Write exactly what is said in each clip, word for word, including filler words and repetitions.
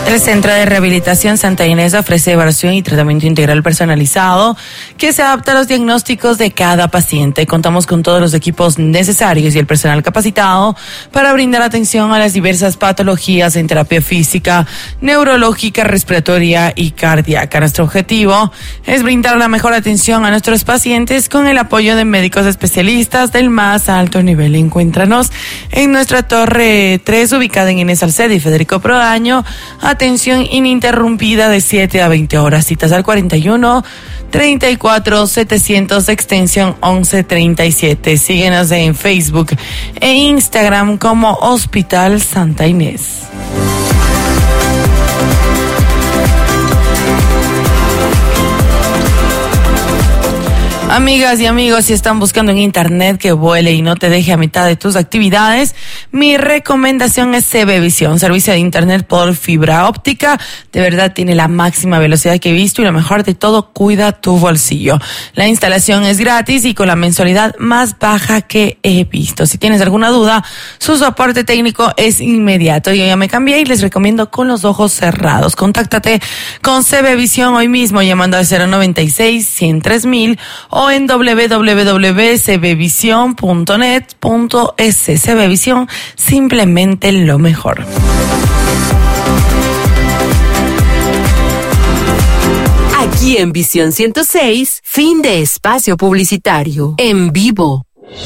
El Centro de Rehabilitación Santa Inés ofrece evaluación y tratamiento integral personalizado que se adapta a los diagnósticos de cada paciente. Contamos con todos los equipos necesarios y el personal capacitado para brindar atención a las diversas patologías en terapia física, neurológica, respiratoria y cardíaca. Nuestro objetivo es brindar la mejor atención a nuestros pacientes con el apoyo de médicos especialistas del más alto nivel. Encuéntranos en nuestra Torre tres, ubicada en Inés Salcedo y Federico Proaño. Atención ininterrumpida de siete a veinte horas. Citas al cuarenta y uno, treinta y cuatro, setecientos, extensión once treinta y siete. Síguenos en Facebook e Instagram como Hospital Santa Inés. Amigas y amigos, si están buscando en internet que vuele y no te deje a mitad de tus actividades, mi recomendación es C B Visión, servicio de internet por fibra óptica. De verdad tiene la máxima velocidad que he visto y lo mejor de todo, cuida tu bolsillo. La instalación es gratis y con la mensualidad más baja que he visto. Si tienes alguna duda, su soporte técnico es inmediato. Yo ya me cambié y les recomiendo con los ojos cerrados. Contáctate con C B Visión hoy mismo llamando al cero noventa y seis, ciento tres mil o en doble u doble u doble u punto c b visión punto net punto es. C B Visión, simplemente lo mejor. Aquí en Visión ciento seis, fin de espacio publicitario. En vivo.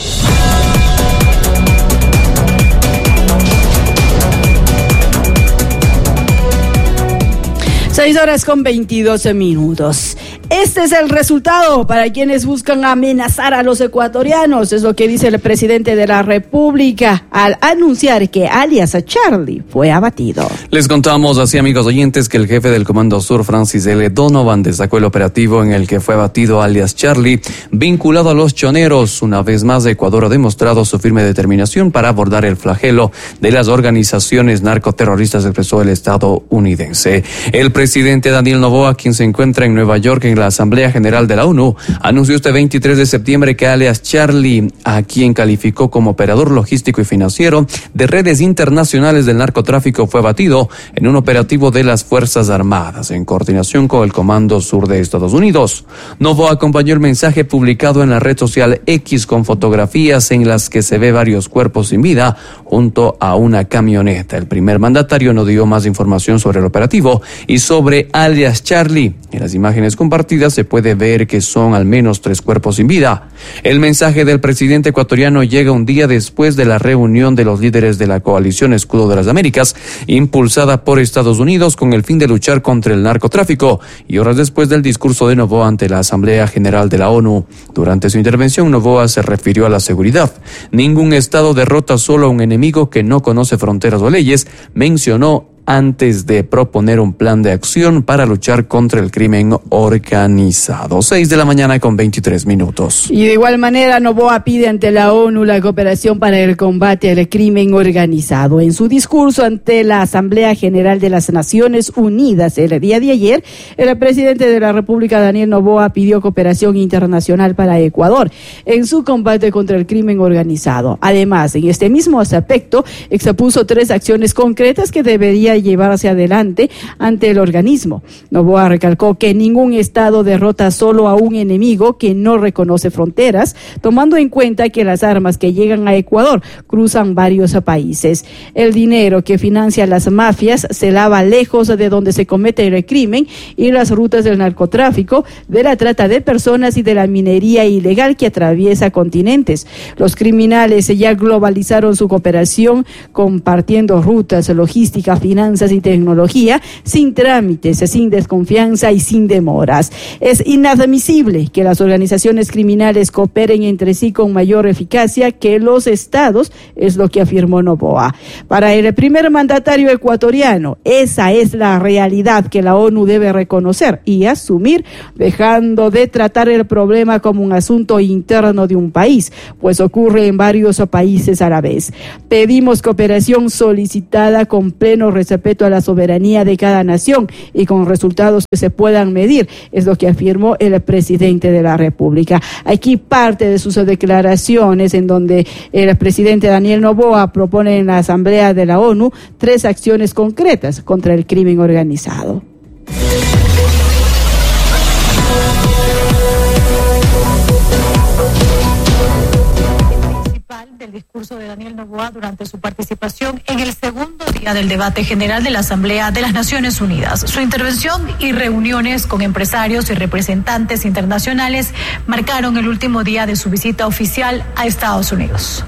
Seis horas con veintidós minutos. Este es el resultado para quienes buscan amenazar a los ecuatorianos. Es lo que dice el presidente de la República al anunciar que alias Charlie fue abatido. Les contamos así, amigos oyentes, que el jefe del Comando Sur, Francis L. Donovan, destacó el operativo en el que fue abatido alias Charlie, vinculado a los choneros. Una vez más, Ecuador ha demostrado su firme determinación para abordar el flagelo de las organizaciones narcoterroristas, expresó el estadounidense. El presidente Daniel Noboa, quien se encuentra en Nueva York en la Asamblea General de la ONU, anunció este veintitrés de septiembre que alias Charlie, a quien calificó como operador logístico y financiero de redes internacionales del narcotráfico, fue abatido en un operativo de las Fuerzas Armadas en coordinación con el Comando Sur de Estados Unidos. Noboa acompañó el mensaje publicado en la red social X con fotografías en las que se ve varios cuerpos sin vida junto a una camioneta. El primer mandatario no dio más información sobre el operativo y sobre alias Charlie. En las imágenes compartidas se puede ver que son al menos tres cuerpos sin vida. El mensaje del presidente ecuatoriano llega un día después de la reunión de los líderes de la coalición Escudo de las Américas, impulsada por Estados Unidos con el fin de luchar contra el narcotráfico, y horas después del discurso de Noboa ante la Asamblea General de la ONU. Durante su intervención, Noboa se refirió a la seguridad. Ningún Estado derrota solo a un enemigo que no conoce fronteras o leyes, mencionó antes de proponer un plan de acción para luchar contra el crimen organizado. Seis de la mañana con veintitrés minutos. Y de igual manera, Noboa pide ante la ONU la cooperación para el combate al crimen organizado. En su discurso ante la Asamblea General de las Naciones Unidas el día de ayer, el presidente de la República, Daniel Noboa, pidió cooperación internacional para Ecuador en su combate contra el crimen organizado. Además, en este mismo aspecto, expuso tres acciones concretas que debería llevarse adelante ante el organismo. Noboa recalcó que ningún Estado derrota solo a un enemigo que no reconoce fronteras, tomando en cuenta que las armas que llegan a Ecuador cruzan varios países. El dinero que financia las mafias se lava lejos de donde se comete el crimen y las rutas del narcotráfico, de la trata de personas y de la minería ilegal que atraviesa continentes. Los criminales ya globalizaron su cooperación compartiendo rutas, logística, finanzas y tecnología, sin trámites, sin desconfianza y sin demoras. Es inadmisible que las organizaciones criminales cooperen entre sí con mayor eficacia que los estados, es lo que afirmó Noboa. Para el primer mandatario ecuatoriano, esa es la realidad que la ONU debe reconocer y asumir, dejando de tratar el problema como un asunto interno de un país, pues ocurre en varios países a la vez. Pedimos cooperación solicitada con pleno respeto respeto a la soberanía de cada nación y con resultados que se puedan medir, es lo que afirmó el presidente de la República. Aquí parte de sus declaraciones en donde el presidente Daniel Noboa propone en la Asamblea de la ONU tres acciones concretas contra el crimen organizado. Del discurso de Daniel Noboa durante su participación en el segundo día del debate general de la Asamblea de las Naciones Unidas. Su intervención y reuniones con empresarios y representantes internacionales marcaron el último día de su visita oficial a Estados Unidos.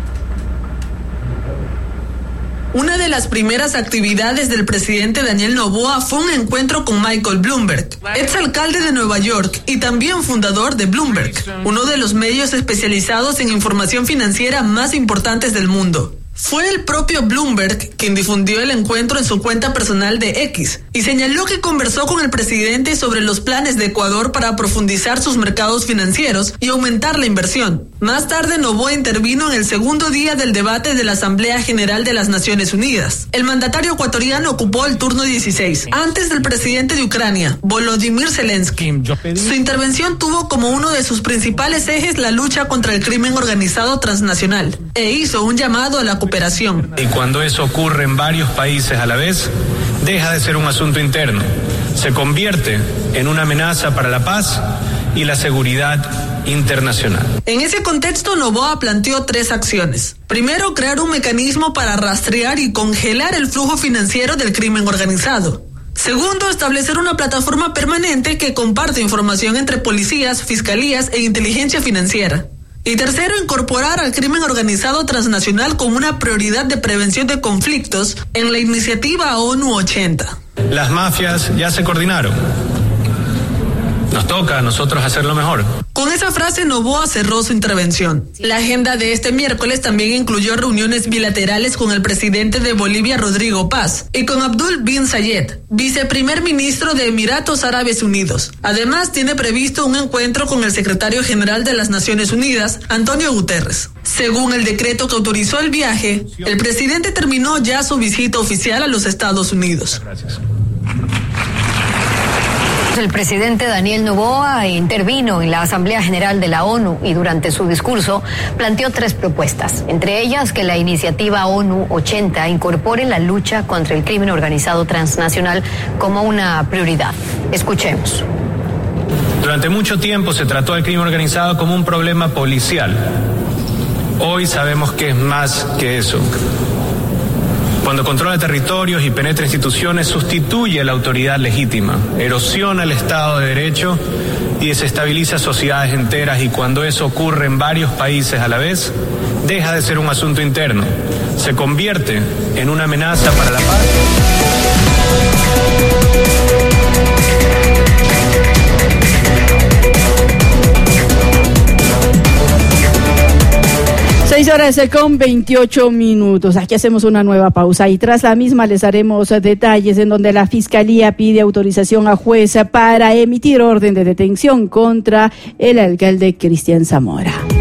Una de las primeras actividades del presidente Daniel Noboa fue un encuentro con Michael Bloomberg, exalcalde de Nueva York y también fundador de Bloomberg, uno de los medios especializados en información financiera más importantes del mundo. Fue el propio Bloomberg quien difundió el encuentro en su cuenta personal de X y señaló que conversó con el presidente sobre los planes de Ecuador para profundizar sus mercados financieros y aumentar la inversión. Más tarde, Noboa intervino en el segundo día del debate de la Asamblea General de las Naciones Unidas. El mandatario ecuatoriano ocupó el turno dieciséis, antes del presidente de Ucrania, Volodymyr Zelensky. Su intervención tuvo como uno de sus principales ejes la lucha contra el crimen organizado transnacional e hizo un llamado a la cooperación. Y cuando eso ocurre en varios países a la vez, deja de ser un asunto interno, se convierte en una amenaza para la paz y la seguridad internacional. En ese contexto, Noboa planteó tres acciones. Primero, crear un mecanismo para rastrear y congelar el flujo financiero del crimen organizado. Segundo, establecer una plataforma permanente que comparte información entre policías, fiscalías e inteligencia financiera. Y tercero, incorporar al crimen organizado transnacional como una prioridad de prevención de conflictos en la iniciativa ONU ochenta. Las mafias ya se coordinaron. Nos toca a nosotros hacerlo mejor. Con esa frase, Noboa cerró su intervención. La agenda de este miércoles también incluyó reuniones bilaterales con el presidente de Bolivia, Rodrigo Paz, y con Abdul bin Zayed, viceprimer ministro de Emiratos Árabes Unidos. Además, tiene previsto un encuentro con el secretario general de las Naciones Unidas, Antonio Guterres. Según el decreto que autorizó el viaje, el presidente terminó ya su visita oficial a los Estados Unidos. Gracias. El presidente Daniel Noboa intervino en la Asamblea General de la ONU y durante su discurso planteó tres propuestas, entre ellas que la iniciativa ONU ochenta incorpore la lucha contra el crimen organizado transnacional como una prioridad. Escuchemos. Durante mucho tiempo se trató al crimen organizado como un problema policial. Hoy sabemos que es más que eso. Cuando controla territorios y penetra instituciones, sustituye a la autoridad legítima, erosiona el Estado de Derecho y desestabiliza sociedades enteras, y cuando eso ocurre en varios países a la vez, deja de ser un asunto interno, se convierte en una amenaza para la paz. Seis horas con veintiocho minutos. Aquí hacemos una nueva pausa y tras la misma les haremos detalles en donde la Fiscalía pide autorización a jueza para emitir orden de detención contra el alcalde Cristian Zamora.